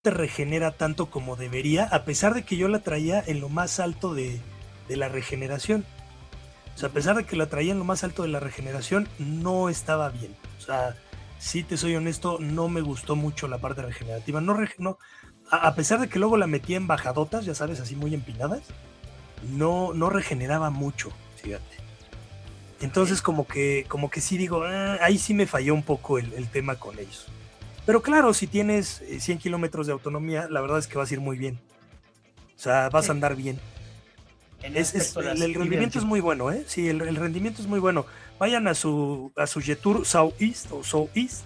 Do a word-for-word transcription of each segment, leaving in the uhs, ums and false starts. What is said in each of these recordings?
te regenera tanto como debería, a pesar de que yo la traía en lo más alto de, de la regeneración. O sea, a pesar de que la traía en lo más alto de la regeneración, no estaba bien. O sea, si te soy honesto, no me gustó mucho la parte regenerativa. No, no a, a pesar de que luego la metía en bajadotas, ya sabes, así muy empinadas, no, no regeneraba mucho, fíjate. Entonces como que, como que sí digo, ah, ahí sí me falló un poco el, el tema con ellos. Pero claro, si tienes cien kilómetros de autonomía, la verdad es que vas a ir muy bien. O sea, vas a Sí. andar bien. En ese Es, es, aspecto, el, las el híbridas rendimiento es Jeep. muy bueno, ¿eh? Sí, el, el rendimiento es muy bueno. Vayan a su, a su Jetour Southeast o Southeast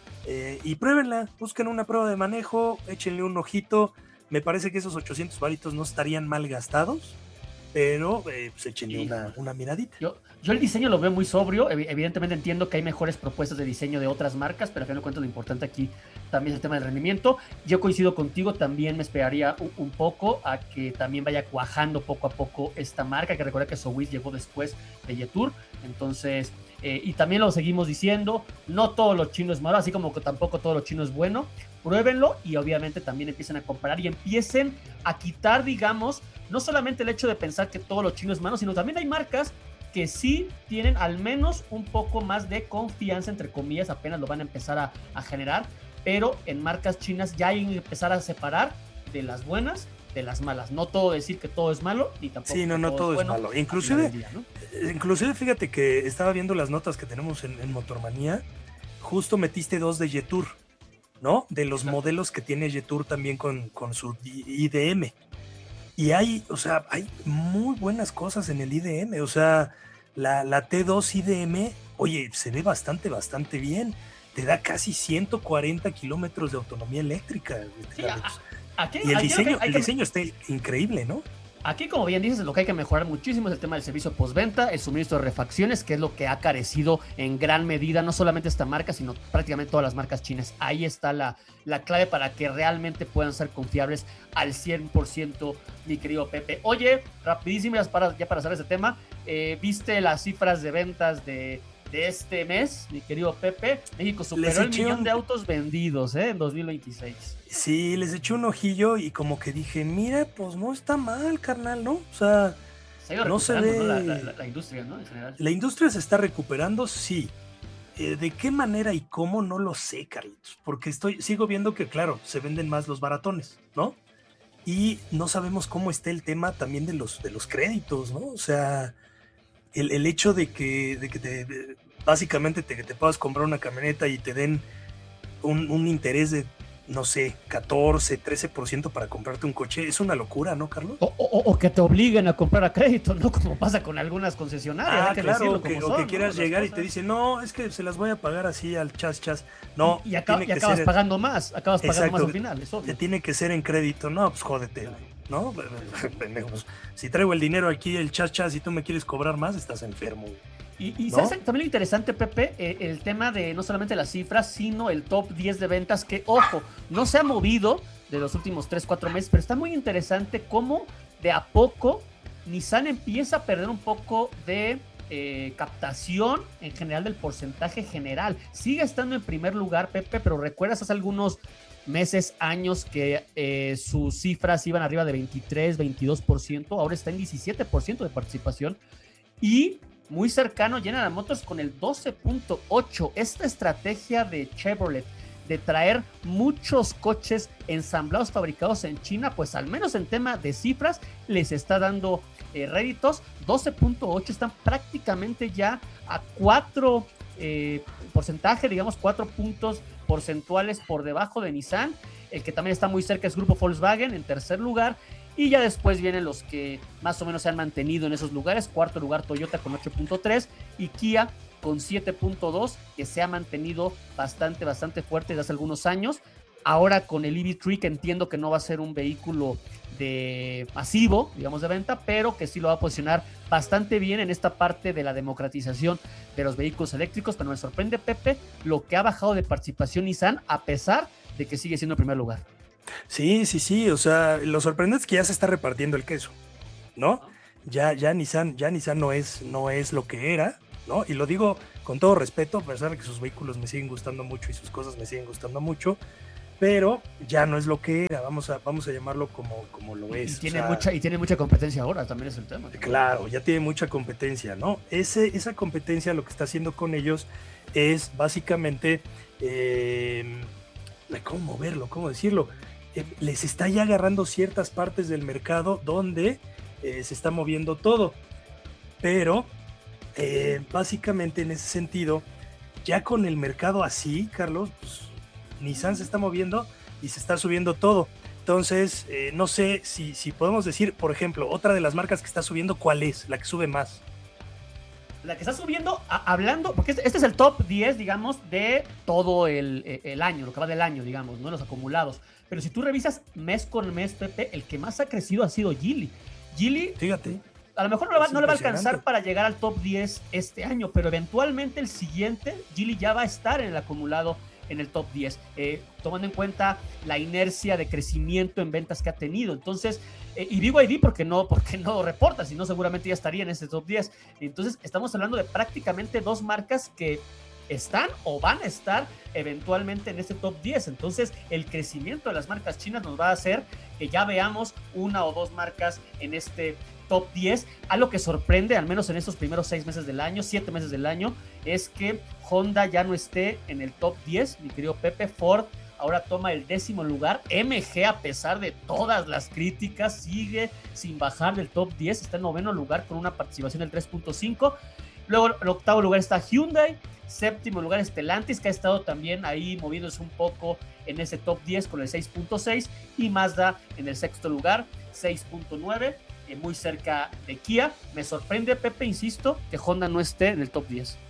eh, y pruébenla. Busquen una prueba de manejo, échenle un ojito. Me parece que esos ochocientos varitos no estarían mal gastados, pero eh, pues échenle una, Híjole. una miradita. Yo, yo el diseño lo veo muy sobrio. Evidentemente entiendo que hay mejores propuestas de diseño de otras marcas, pero a fin de cuentas lo importante aquí también es el tema del rendimiento. Yo coincido contigo, también me esperaría un, un poco a que también vaya cuajando poco a poco esta marca, que recuerda que Sowis llegó después de Jetour. Entonces, eh, y también lo seguimos diciendo, no todo lo chino es malo, así como que tampoco todo lo chino es bueno. Pruébenlo y obviamente también empiecen a comparar y empiecen a quitar, digamos, no solamente el hecho de pensar que todo lo chino es malo, sino también hay marcas que sí tienen al menos un poco más de confianza, entre comillas, apenas lo van a empezar a, a generar, pero en marcas chinas ya hay que empezar a separar de las buenas de las malas. No todo decir que todo es malo, ni tampoco Sí, no, que no, todo es todo es bueno malo. al final del Inclusive, día, ¿no? inclusive fíjate que estaba viendo las notas que tenemos en, en Motormanía. Justo metiste dos de Jetour, ¿no? De los Exacto. modelos que tiene Jetour también con, con su I D M. Y hay, o sea, hay muy buenas cosas en el I D M. O sea, la, la T dos I D M, oye, se ve bastante, bastante bien. Te da casi ciento cuarenta kilómetros de autonomía eléctrica. Sí, a, a, aquí, Y el aquí lo que diseño, hay el que diseño está increíble, ¿no? Aquí, como bien dices, lo que hay que mejorar muchísimo es el tema del servicio postventa, el suministro de refacciones, que es lo que ha carecido en gran medida, no solamente esta marca, sino prácticamente todas las marcas chinas. Ahí está la, la clave para que realmente puedan ser confiables al cien por ciento, mi querido Pepe. Oye, rapidísimas para, ya para hacer ese tema, eh, ¿viste las cifras de ventas de, de este mes, mi querido Pepe? México superó el millón Un, de autos vendidos ¿eh? en dos mil veintiséis. Sí, les eché un ojillo y como que dije, mira, pues no está mal, carnal, ¿no? O sea, Se ha ido no se recuperando, ¿no? La, ve... la, la, industria, ¿no? En general. La industria se está recuperando, sí. Eh, ¿De qué manera y cómo? No lo sé, Carlitos. Porque estoy, sigo viendo que, claro, se venden más los baratones, ¿no? Y no sabemos cómo está el tema también de los, de los créditos, ¿no? O sea, el, el hecho de que, de que te, básicamente te, que te puedas comprar una camioneta y te den un, un interés de, no sé, catorce, trece por ciento para comprarte un coche, es una locura, ¿no, Carlos? O, o, o que te obliguen a comprar a crédito, ¿no? Como pasa con algunas concesionarias. Ah, hay que claro, decirlo o que, como o son, que quieras ¿no? llegar y te dicen, no, es que se las voy a pagar así al chas chas. No, y, y, acá, tiene y que acabas ser, pagando más, acabas pagando exacto, más al final, es obvio. tiene que ser en crédito. No, pues jódete, ¿no? Pendejos. Si traigo el dinero aquí, el chas chas, y tú me quieres cobrar más, estás enfermo. Y, y ¿no? ¿sabes también lo interesante, Pepe? Eh, el tema de no solamente las cifras, sino el top diez de ventas, que, ojo, no se ha movido de los últimos tres, cuatro meses, pero está muy interesante cómo de a poco Nissan empieza a perder un poco de eh, captación en general del porcentaje general. Sigue estando en primer lugar, Pepe, pero recuerdas hace algunos meses, años que eh, sus cifras iban arriba de veintitrés, veintidós por ciento, ahora está en diecisiete por ciento de participación y muy cercano General Motors con el doce punto ocho. Esta estrategia de Chevrolet de traer muchos coches ensamblados, fabricados en China, pues al menos en tema de cifras les está dando eh, réditos. doce punto ocho, están prácticamente ya a cuatro eh, porcentaje, digamos cuatro puntos porcentuales por debajo de Nissan. El que también está muy cerca es Grupo Volkswagen en tercer lugar. Y ya después vienen los que más o menos se han mantenido en esos lugares. Cuarto lugar Toyota con ocho punto tres y Kia con siete punto dos, que se ha mantenido bastante, bastante fuerte desde hace algunos años. Ahora con el E V tres, que entiendo que no va a ser un vehículo de masivo, digamos, de venta, pero que sí lo va a posicionar bastante bien en esta parte de la democratización de los vehículos eléctricos. Pero me sorprende, Pepe, lo que ha bajado de participación Nissan, a pesar de que sigue siendo el primer lugar. Sí, sí, sí, o sea, lo sorprendente es que ya se está repartiendo el queso, ¿no? Ya, ya Nissan, ya Nissan no es, no es lo que era, ¿no? Y lo digo con todo respeto, a pesar de que sus vehículos me siguen gustando mucho y sus cosas me siguen gustando mucho, pero ya no es lo que era, vamos a, vamos a llamarlo como, como lo es. Y tiene, o sea, mucha, y tiene mucha competencia ahora, también es el tema. Claro, ya tiene mucha competencia, ¿no? Ese, esa competencia lo que está haciendo con ellos es básicamente, eh, ¿cómo moverlo? ¿Cómo decirlo? Eh, les está ya agarrando ciertas partes del mercado donde eh, se está moviendo todo, pero eh, básicamente en ese sentido, ya con el mercado así, Carlos, pues, Nissan se está moviendo y se está subiendo todo. Entonces, eh, no sé si, si podemos decir, por ejemplo, otra de las marcas que está subiendo, ¿cuál es? La que sube más. La que está subiendo, a, hablando, porque este, este es el top diez, digamos, de todo el, el año, lo que va del año, digamos, ¿no? Los acumulados. Pero si tú revisas mes con mes, Pepe, el que más ha crecido ha sido Geely. Geely, fíjate, a lo mejor no le, va, no le va a alcanzar para llegar al top diez este año, pero eventualmente el siguiente, Geely ya va a estar en el acumulado en el top diez, eh, tomando en cuenta la inercia de crecimiento en ventas que ha tenido. Entonces, eh, y digo I D porque no, porque no reporta, si no seguramente ya estaría en ese top diez. Entonces, estamos hablando de prácticamente dos marcas que están o van a estar eventualmente en este top diez. Entonces, el crecimiento de las marcas chinas nos va a hacer que ya veamos una o dos marcas en este top diez. Algo que sorprende, al menos en estos primeros seis meses del año, siete meses del año, es que Honda ya no esté en el top diez, mi querido Pepe. Ford ahora toma el décimo lugar. M G, a pesar de todas las críticas, sigue sin bajar del top diez, está en noveno lugar con una participación del tres punto cinco. Luego, en octavo lugar está Hyundai, séptimo lugar Stellantis, que ha estado también ahí moviéndose un poco en ese top diez con el seis punto seis, y Mazda en el sexto lugar, seis punto nueve, eh, muy cerca de Kia. Me sorprende, Pepe, insisto, que Honda no esté en el top diez.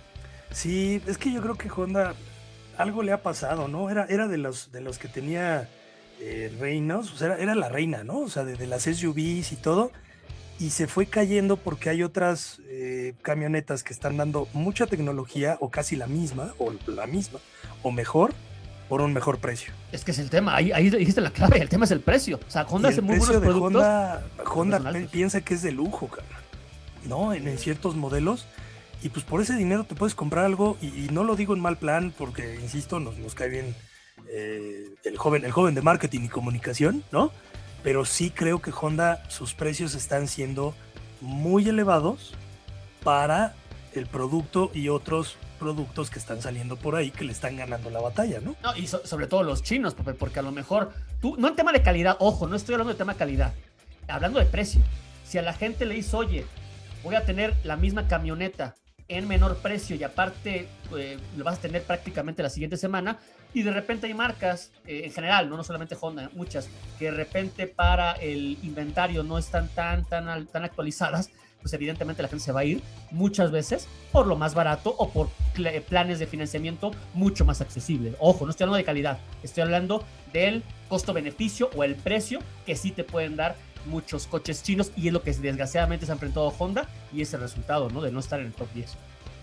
Sí, es que yo creo que Honda algo le ha pasado, ¿no? Era, era de los de los que tenía eh, reinos, o sea, era, era la reina, ¿no? O sea, de, de las S U Vs y todo, y se fue cayendo porque hay otras eh, camionetas que están dando mucha tecnología, o casi la misma, o la misma, o mejor, por un mejor precio. Es que es el tema, ahí, ahí dijiste la clave, el tema es el precio. O sea, Honda hace muy buenos productos. Honda, Honda piensa que es de lujo, cara, ¿no? En, en ciertos modelos. Y pues por ese dinero te puedes comprar algo, y, y no lo digo en mal plan, porque insisto, nos, nos cae bien eh, el joven, el joven de marketing y comunicación, ¿no? Pero sí creo que Honda, sus precios están siendo muy elevados para el producto y otros productos que están saliendo por ahí que le están ganando la batalla, ¿no? No, y so, sobre todo los chinos, Pepe, porque a lo mejor tú, no en tema de calidad, ojo, no estoy hablando de tema de calidad, hablando de precio. Si a la gente le dice, oye, voy a tener la misma camioneta en menor precio y aparte eh, lo vas a tener prácticamente la siguiente semana, y de repente hay marcas, eh, en general, no, no solamente Honda, muchas, que de repente para el inventario no están tan, tan, tan actualizadas, pues evidentemente la gente se va a ir muchas veces por lo más barato o por pl- planes de financiamiento mucho más accesibles. Ojo, no estoy hablando de calidad, estoy hablando del costo-beneficio o el precio que sí te pueden dar muchos coches chinos, y es lo que desgraciadamente se ha enfrentado Honda, y es el resultado, ¿no?, de no estar en el top diez.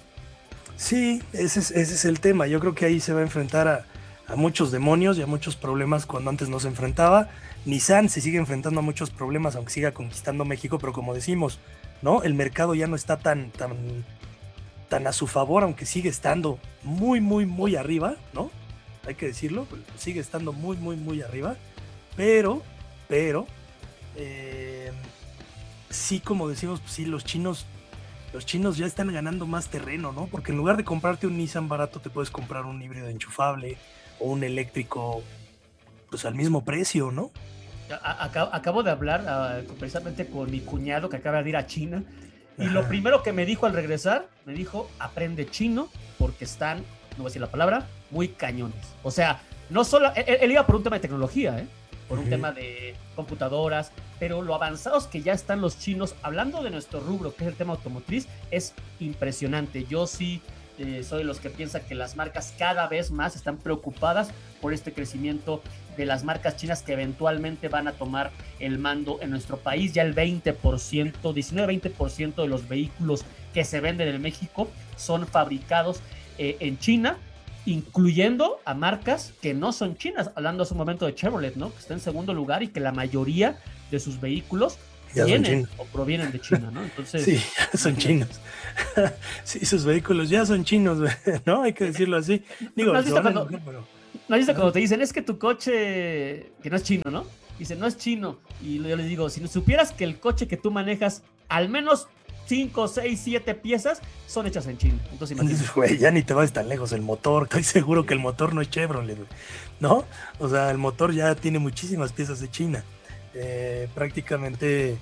Sí, ese es, ese es el tema. Yo creo que ahí se va a enfrentar a, a muchos demonios y a muchos problemas cuando antes no se enfrentaba. Nissan se sigue enfrentando a muchos problemas, aunque siga conquistando México, pero como decimos, ¿no? El mercado ya no está tan, tan, tan a su favor, aunque sigue estando muy, muy, muy arriba, ¿no? Hay que decirlo, sigue estando muy, muy, muy arriba, pero, pero, eh, sí, como decimos, pues sí, los chinos, los chinos ya están ganando más terreno, ¿no? Porque en lugar de comprarte un Nissan barato, te puedes comprar un híbrido enchufable o un eléctrico, pues al mismo precio, ¿no? Acabo, acabo de hablar uh, precisamente con mi cuñado que acaba de ir a China, y lo primero que me dijo al regresar, me dijo, aprende chino porque están, no voy a decir la palabra, muy cañones. O sea, no solo, él, él iba por un tema de tecnología, ¿eh? por un uh-huh. tema de computadoras, pero lo avanzados que ya están los chinos, hablando de nuestro rubro, que es el tema automotriz, es impresionante. Yo sí eh, soy de los que piensan que las marcas cada vez más están preocupadas por este crecimiento de las marcas chinas, que eventualmente van a tomar el mando en nuestro país. Ya el veinte por ciento, diecinueve a veinte por ciento de los vehículos que se venden en México son fabricados eh, en China, incluyendo a marcas que no son chinas, hablando hace un momento de Chevrolet, ¿no?, que está en segundo lugar y que la mayoría de sus vehículos ya vienen o provienen de China, ¿no? Entonces, sí, ya son chinos. Sí, sus vehículos ya son chinos, ¿no? Hay que decirlo así. Digo, ¿no has visto cuando, vender, pero... ¿No viste cuando te dicen, es que tu coche, que no es chino, ¿no? Dice, no es chino. Y yo les digo, si supieras que el coche que tú manejas, al menos cinco, seis, siete piezas son hechas en China. Entonces imagínate. Güey, ya ni te vas tan lejos. El motor, estoy seguro que el motor no es Chevrolet, güey, ¿no? O sea, el motor ya tiene muchísimas piezas de China. Eh, prácticamente...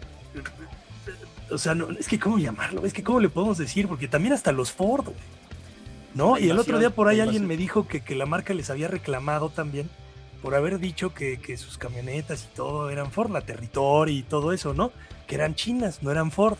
O sea, no, es que cómo llamarlo, es que cómo le podemos decir, porque también hasta los Ford, güey, ¿no? La Y el otro día por ahí la alguien invasión. me dijo que, que la marca les había reclamado también por haber dicho que, que sus camionetas y todo eran Ford, la Territory y todo eso, ¿no? Que eran chinas, no eran Ford.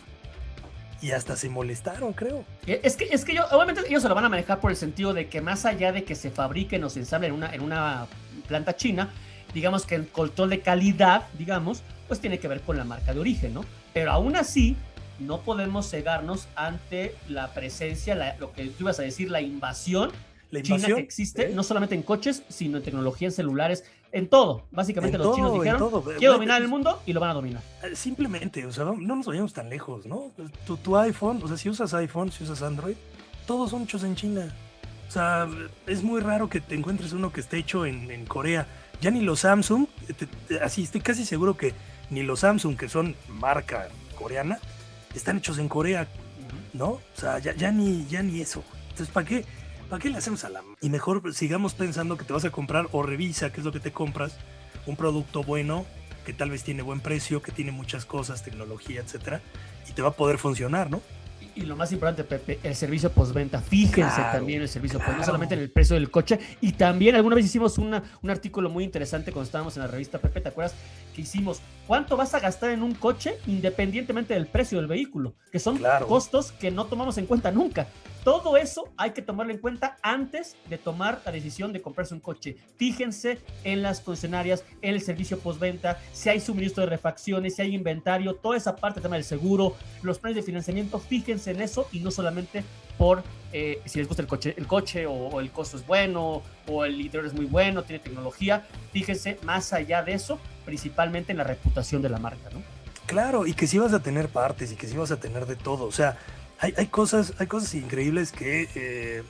Y hasta se molestaron, creo. Es que, es que yo, obviamente ellos se lo van a manejar por el sentido de que más allá de que se fabriquen o se ensamblen en una, en una planta china, digamos que el control de calidad, digamos, pues tiene que ver con la marca de origen, ¿no? Pero aún así, no podemos cegarnos ante la presencia, la, lo que tú ibas a decir, la invasión, La china invasión, que existe, ¿eh? no solamente en coches, sino en tecnología, en celulares, en todo. Básicamente En los todo, chinos en dijeron, todo. quiero Bueno, dominar el mundo y lo van a dominar. simplemente, o sea, no nos vayamos tan lejos, ¿no? Tu, tu iPhone, o sea, si usas iPhone, si usas Android, todos son hechos en China. O sea, es muy raro que te encuentres uno que esté hecho en, en Corea. Ya ni los Samsung, te, te, así estoy casi seguro que ni los Samsung, que son marca coreana, están hechos en Corea, ¿no? O sea, ya, ya, ni, ya ni eso. Entonces, ¿para qué? ¿Para qué le hacemos a la...? Y mejor sigamos pensando que te vas a comprar o revisa qué es lo que te compras, un producto bueno, que tal vez tiene buen precio, que tiene muchas cosas, tecnología, etcétera, y te va a poder funcionar, ¿no? Y lo más importante, Pepe, el servicio postventa. Fíjense Claro, también el servicio claro. postventa, no solamente en el precio del coche. Y también alguna vez hicimos una, un artículo muy interesante cuando estábamos en la revista Pepe, ¿te acuerdas? Que hicimos, ¿cuánto vas a gastar en un coche independientemente del precio del vehículo? Que son Claro. costos que no tomamos en cuenta nunca. Todo eso hay que tomarlo en cuenta antes de tomar la decisión de comprarse un coche. Fíjense en las concesionarias, en el servicio postventa, si hay suministro de refacciones, si hay inventario, toda esa parte, el tema del seguro, los planes de financiamiento, fíjense en eso y no solamente por eh, si les gusta el coche, el coche o, o el costo es bueno o el interior es muy bueno, tiene tecnología. Fíjense más allá de eso, principalmente en la reputación de la marca, ¿no? Claro, y que sí vas a tener partes y que sí vas a tener de todo. O sea, hay, hay, cosas, hay cosas increíbles que eh,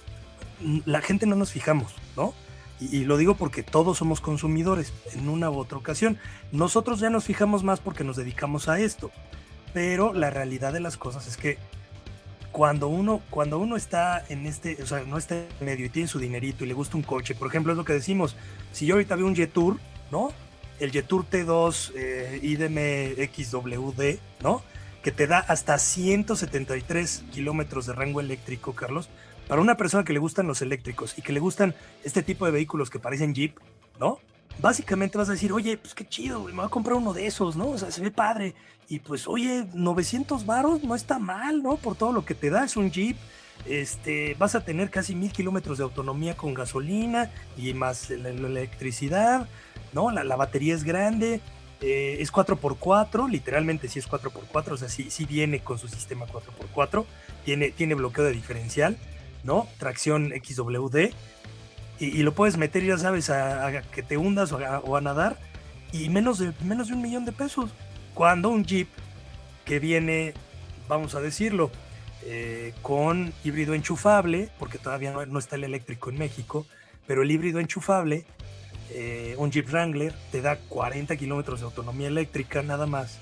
la gente no nos fijamos, ¿no? Y, y lo digo porque todos somos consumidores en una u otra ocasión. Nosotros ya nos fijamos más porque nos dedicamos a esto. Pero la realidad de las cosas es que cuando uno, cuando uno está en este, o sea, no está en medio y tiene su dinerito y le gusta un coche, por ejemplo, es lo que decimos, si yo ahorita veo un Jetour, ¿no? El Jetour T dos eh, I D M X W D, ¿no? Que te da hasta ciento setenta y tres kilómetros de rango eléctrico, Carlos, para una persona que le gustan los eléctricos y que le gustan este tipo de vehículos que parecen Jeep, ¿no? Básicamente vas a decir, oye, pues qué chido, me voy a comprar uno de esos, ¿no? O sea, se ve padre. Y pues, oye, novecientos varos no está mal, ¿no? Por todo lo que te da, es un Jeep. Este, vas a tener casi mil kilómetros de autonomía con gasolina y más la, la electricidad, ¿no? La, la batería es grande, eh, es cuatro por cuatro, literalmente sí es cuatro por cuatro, o sea, sí, sí viene con su sistema cuatro por cuatro, tiene, tiene bloqueo de diferencial, ¿no? Tracción X W D. Y, y lo puedes meter, ya sabes, a, a que te hundas o a, o a nadar, y menos de, menos de un millón de pesos. Cuando un Jeep que viene, vamos a decirlo, eh, con híbrido enchufable, porque todavía no, no está el eléctrico en México, pero el híbrido enchufable, eh, un Jeep Wrangler, te da cuarenta kilómetros de autonomía eléctrica nada más.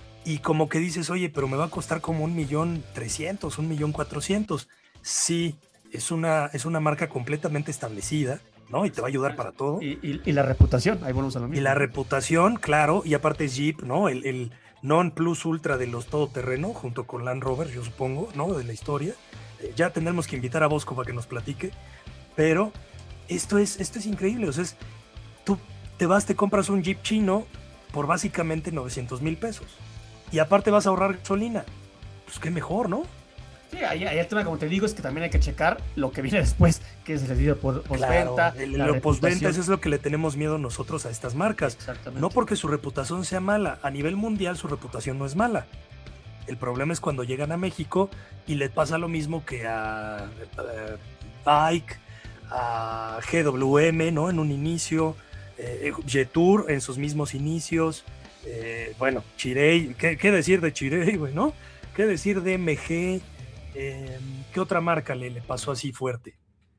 Y como que dices, oye, pero me va a costar como un millón trescientos, un millón cuatrocientos. Sí. Es una, es una marca completamente establecida, ¿no? Y te va a ayudar para todo. Y, y, y la reputación, ahí volvemos a lo mismo. Y la reputación, claro, y aparte es Jeep, ¿no? El, el non plus ultra de los todoterreno, junto con Land Rover, yo supongo, ¿no? De la historia. Eh, ya tendremos que invitar a Bosco para que nos platique. Pero esto es, esto es increíble, o sea, es, tú te vas, te compras un Jeep chino por básicamente novecientos mil pesos. Y aparte vas a ahorrar gasolina. Pues qué mejor, ¿no? Sí, ahí, ahí el tema, como te digo, es que también hay que checar lo que viene después, que es el servicio postventa. Claro, el, lo postventa, eso es lo que le tenemos miedo nosotros a estas marcas. Exactamente. No porque su reputación sea mala, a nivel mundial su reputación no es mala. El problema es cuando llegan a México y les pasa lo mismo que a, a Bike, a G W M, ¿no? En un inicio, eh, Jetour en sus mismos inicios, eh, bueno, Chery, ¿qué, ¿qué decir de Chery, güey, no? ¿Qué decir de M G? Eh, ¿Qué otra marca le, le pasó así fuerte?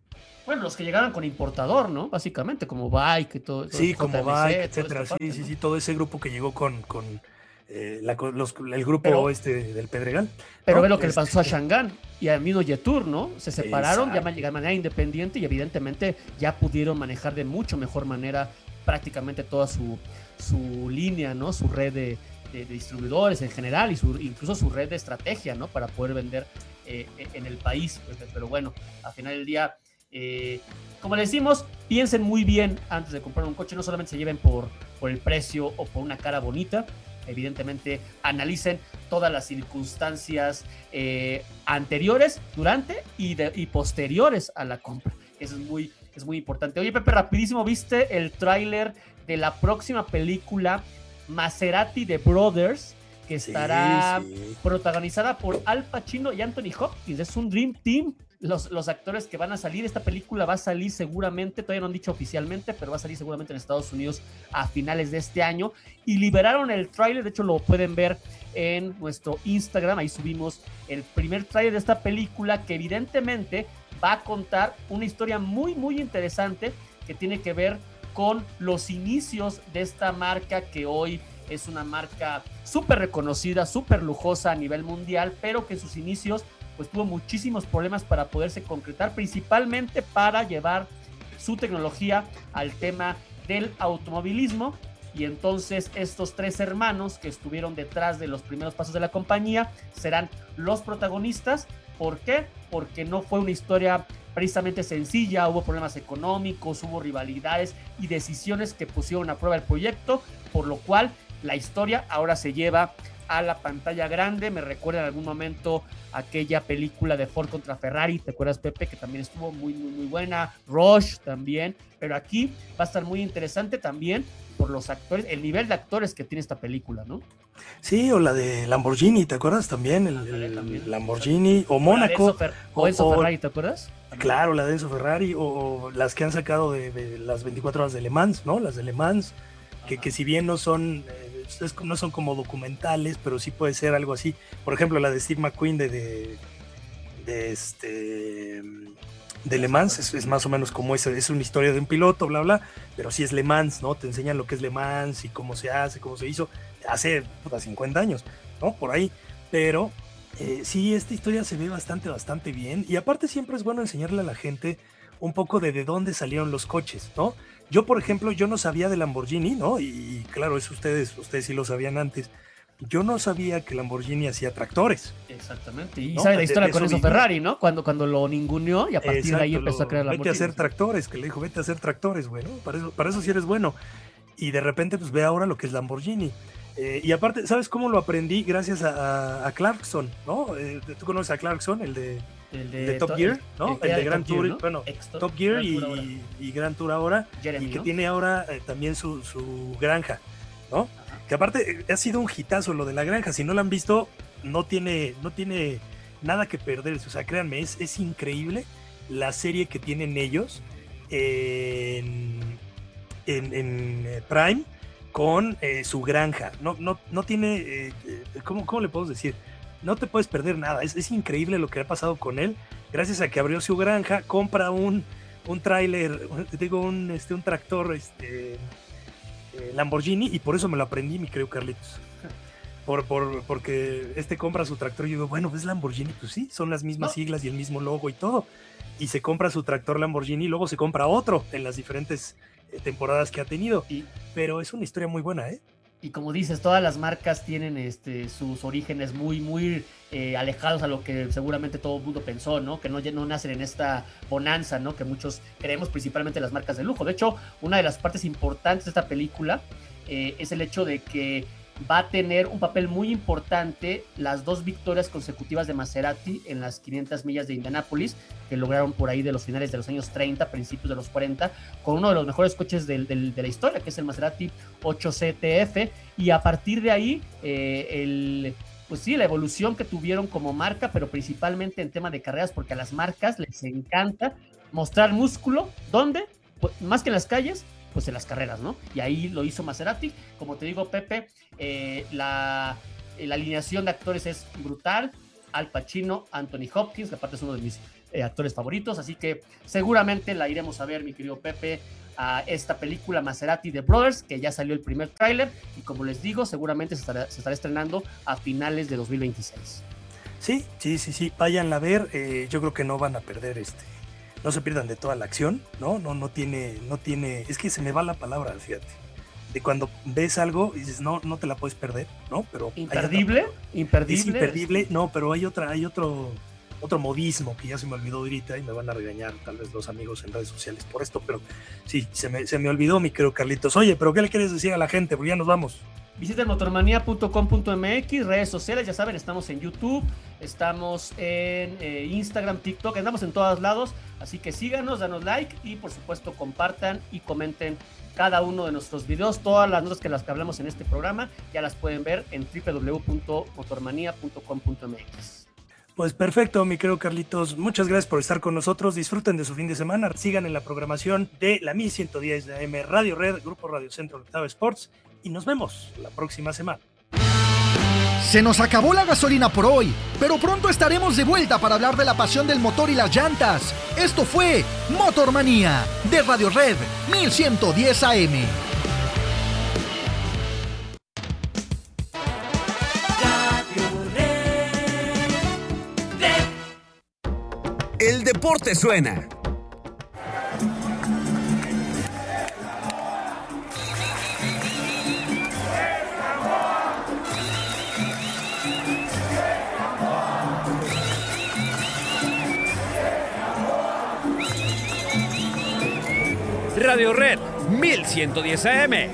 Bueno, los que llegaron con importador, ¿no? Básicamente, como Bike y todo. Sí, todo como J M C, Bike, etcétera. Sí, parte, sí, ¿no? sí, todo ese grupo que llegó con, con eh, la, los, el grupo Pero, este del Pedregal, pero ve ¿no? lo que le pasó a Este, Shangan y a Mino Yetur, ¿no? Se separaron ya exacto. de manera independiente y evidentemente ya pudieron manejar de mucho mejor manera prácticamente toda su, su línea, ¿no? Su red de, de, de distribuidores en general y su, incluso su red de estrategia, ¿no? Para poder vender eh, en el país. Pero bueno, al final del día, eh, como le decimos, piensen muy bien antes de comprar un coche, no solamente se lleven por, por el precio o por una cara bonita, evidentemente analicen todas las circunstancias eh, anteriores, durante y, de, y posteriores a la compra. Eso es muy, es muy importante. Oye, Pepe, rapidísimo, ¿viste el tráiler de la próxima película Maserati The Brothers, que Sí, estará sí. protagonizada por Al Pacino y Anthony Hopkins? Es un Dream Team. Los, los actores que van a salir, esta película va a salir seguramente, todavía no han dicho oficialmente, pero va a salir seguramente en Estados Unidos a finales de este año. Y liberaron el tráiler, de hecho lo pueden ver en nuestro Instagram, ahí subimos el primer tráiler de esta película, que evidentemente va a contar una historia muy, muy interesante que tiene que ver con los inicios de esta marca, que hoy es una marca súper reconocida, súper lujosa a nivel mundial, pero que en sus inicios pues tuvo muchísimos problemas para poderse concretar, principalmente para llevar su tecnología al tema del automovilismo. Y entonces estos tres hermanos que estuvieron detrás de los primeros pasos de la compañía serán los protagonistas. ¿Por qué? Porque no fue una historia precisamente sencilla, hubo problemas económicos, hubo rivalidades y decisiones que pusieron a prueba el proyecto, por lo cual la historia ahora se lleva a la pantalla grande. Me recuerda en algún momento aquella película de Ford contra Ferrari, ¿te acuerdas, Pepe? Que también estuvo muy, muy, muy buena. Rush también, pero aquí va a estar muy interesante también por los actores, el nivel de actores que tiene esta película, ¿no? Sí, o la de Lamborghini, ¿te acuerdas también? El, Ándale, también. el Lamborghini, o O la de Enzo, Mónaco, Fer o o, Enzo o Ferrari, ¿te acuerdas? También. claro, la de Enzo Ferrari, o, o las que han sacado de, de las veinticuatro horas de Le Mans, ¿no? Las de Le Mans, que, que si bien no son, eh, es- no son como documentales, pero sí puede ser algo así. Por ejemplo, la de Steve McQueen de, de, de este de Le Mans es, es más o menos como esa, es una historia de un piloto, bla, bla, pero sí es Le Mans, ¿no? Te enseñan lo que es Le Mans y cómo se hace, cómo se hizo, hace puta, cincuenta años, ¿no? Por ahí, pero eh, sí, esta historia se ve bastante, bastante bien, y aparte siempre es bueno enseñarle a la gente un poco de de dónde salieron los coches, ¿no? Yo, por ejemplo, yo no sabía de Lamborghini, ¿no? Y, y claro, eso ustedes, ustedes sí lo sabían antes. Yo no sabía que Lamborghini hacía tractores, Exactamente. Y ¿no? sabe la De, historia de con eso Enzo vivía. Ferrari, ¿no? Cuando, cuando lo ninguneó y a partir de ahí Exacto, empezó a crear lo, la vete a hacer Lamborghini. tractores, que le dijo, vete a hacer tractores, güey, ¿no? Para eso, para eso sí eres bueno. Y de repente, pues ve ahora lo que es Lamborghini. Eh, y aparte, ¿sabes cómo lo aprendí? Gracias a, a, a Clarkson, ¿no? Eh, ¿Tú conoces a Clarkson, el de, El el de de, Top to, Gear, el, ¿no? el, que El era de de Grand Top Gear, Tour, ¿no? bueno, Ex Top Gear Grand y, Tour ahora. y Grand Tour ahora, Jeremy, y que ¿no? tiene ahora eh, también su, su granja, ¿no? Ajá. Que aparte eh, ha sido un hitazo lo de la granja. Si no la han visto, no tiene, no tiene nada que perderse. O sea, créanme, es, es increíble la serie que tienen ellos en, en, en eh, Prime con eh, su granja. No, no, no tiene, eh, eh, ¿cómo, ¿cómo le puedo decir? No te puedes perder nada. Es, es increíble lo que ha pasado con él. Gracias a que abrió su granja, compra un, un tráiler, digo, un, este, un tractor este, eh, Lamborghini, y por eso me lo aprendí, mi querido Carlitos. Por, por, porque este compra su tractor y yo digo, bueno, pues Lamborghini, pues sí, son las mismas No. siglas y el mismo logo y todo. Y se compra su tractor Lamborghini y luego se compra otro en las diferentes eh, temporadas que ha tenido. Y, Pero es una historia muy buena, ¿eh? y como dices, todas las marcas tienen este, sus orígenes muy, muy eh, alejados a lo que seguramente todo el mundo pensó, ¿no? Que no, no nacen en esta bonanza, ¿no? Que muchos creemos, principalmente las marcas de lujo. De hecho, una de las partes importantes de esta película eh, es el hecho de que va a tener un papel muy importante las dos victorias consecutivas de Maserati en las quinientas millas de Indianápolis, que lograron por ahí de los finales de los años treinta, principios de los cuarenta, con uno de los mejores coches del, del, de la historia, que es el Maserati ocho C T F, y a partir de ahí, eh, el, pues sí, la evolución que tuvieron como marca, pero principalmente en tema de carreras, porque a las marcas les encanta mostrar músculo, ¿dónde? Pues, más que en las calles, pues en las carreras, ¿no? Y ahí lo hizo Maserati. Como te digo, Pepe, eh, la, la alineación de actores es brutal. Al Pacino, Anthony Hopkins, que aparte es uno de mis eh, actores favoritos, así que seguramente la iremos a ver, mi querido Pepe, a esta película Maserati The Brothers, que ya salió el primer tráiler, y como les digo, seguramente se estará, se estará estrenando a finales de dos mil veintiséis. Sí, sí, sí, sí, váyanla a ver, eh, yo creo que no van a perder este, no se pierdan de toda la acción, ¿no? No, no tiene, no tiene, es que se me va la palabra, fíjate, de cuando ves algo y dices, no, no te la puedes perder, ¿no? Pero imperdible, imperdible. Es imperdible, no, pero hay otra, hay otro, otro modismo que ya se me olvidó ahorita y me van a regañar tal vez los amigos en redes sociales por esto, pero sí, se me, se me olvidó, mi querido Carlitos. Oye, pero ¿qué le quieres decir a la gente? Porque ya nos vamos. Visiten motormanía punto com punto m x, redes sociales, ya saben, estamos en YouTube, estamos en eh, Instagram, TikTok, andamos en todos lados, así que síganos, danos like y por supuesto compartan y comenten cada uno de nuestros videos. Todas las notas que las que hablamos en este programa ya las pueden ver en doble u doble u doble u punto motormanía punto com punto m x. Pues perfecto, mi querido Carlitos. Muchas gracias por estar con nosotros. Disfruten de su fin de semana. Sigan en la programación de la mil ciento diez de A M Radio Red, Grupo Radio Centro Octava Sports. Y nos vemos la próxima semana. Se nos acabó la gasolina por hoy, pero pronto estaremos de vuelta para hablar de la pasión del motor y las llantas. Esto fue Motormanía de Radio Red mil ciento diez A M. El deporte suena. Radio Red mil ciento diez A M.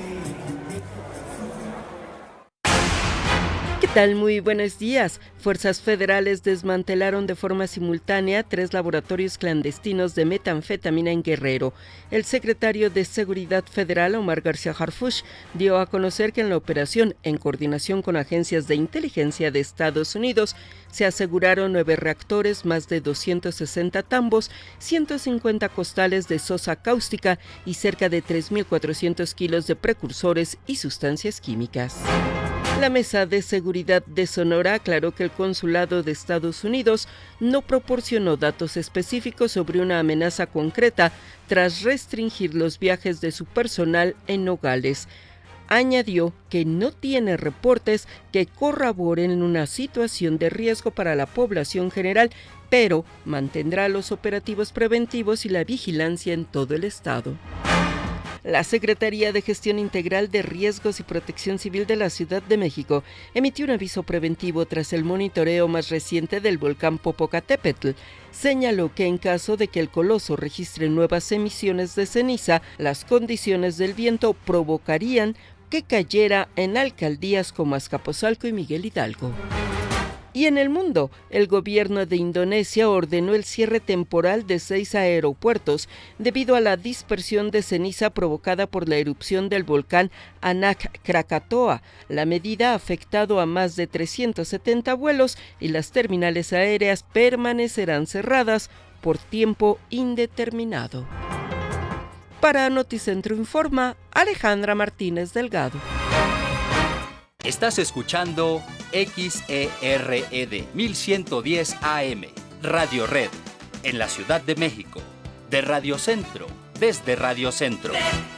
¿Qué tal? Muy buenos días. Fuerzas federales desmantelaron de forma simultánea tres laboratorios clandestinos de metanfetamina en Guerrero. El secretario de Seguridad Federal, Omar García Harfuch, dio a conocer que en la operación, en coordinación con agencias de inteligencia de Estados Unidos, se aseguraron nueve reactores, más de doscientos sesenta tambos, ciento cincuenta costales de sosa cáustica y cerca de tres mil cuatrocientos kilos de precursores y sustancias químicas. La Mesa de Seguridad de Sonora aclaró que el Consulado de Estados Unidos no proporcionó datos específicos sobre una amenaza concreta tras restringir los viajes de su personal en Nogales. Añadió que no tiene reportes que corroboren una situación de riesgo para la población general, pero mantendrá los operativos preventivos y la vigilancia en todo el estado. La Secretaría de Gestión Integral de Riesgos y Protección Civil de la Ciudad de México emitió un aviso preventivo tras el monitoreo más reciente del volcán Popocatépetl. Señaló que en caso de que el coloso registre nuevas emisiones de ceniza, las condiciones del viento provocarían que cayera en alcaldías como Azcapotzalco y Miguel Hidalgo. Y en el mundo, el gobierno de Indonesia ordenó el cierre temporal de seis aeropuertos debido a la dispersión de ceniza provocada por la erupción del volcán Anak Krakatoa. La medida ha afectado a más de trescientos setenta vuelos y las terminales aéreas permanecerán cerradas por tiempo indeterminado. Para Noticentro Informa, Alejandra Martínez Delgado. Estás escuchando X E R E D mil ciento diez A M, Radio Red, en la Ciudad de México, de Radio Centro, desde Radio Centro.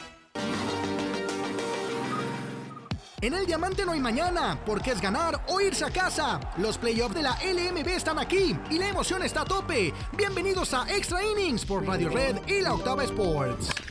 En el Diamante no hay mañana, porque es ganar o irse a casa. Los playoffs de la L M B están aquí y la emoción está a tope. Bienvenidos a Extra Innings por Radio Red y la Octava Sports.